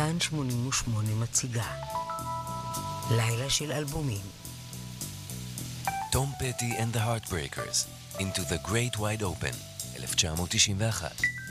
כאן 88 מציגה לילה של אלבומים. Tom Petty and the Heartbreakers, Into the Great Wide Open, 1991.